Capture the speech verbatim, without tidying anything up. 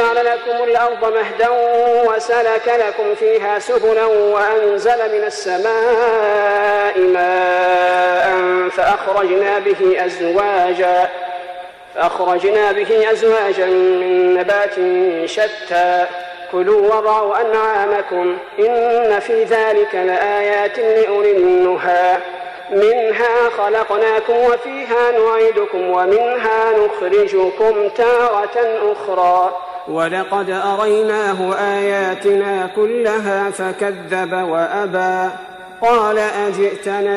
جعل لكم الأرض مهدا وسلك لكم فيها سبلا وأنزل من السماء ماء فأخرجنا به أزواجا فأخرجنا به أزواجا من نبات شتى كلوا وارعوا أنعامكم إن في ذلك لآيات لأولي النهى منها خلقناكم وفيها نعيدكم ومنها نخرجكم تارة أخرى ولقد أريناه آياتنا كلها فكذب وأبى قال أجئتنا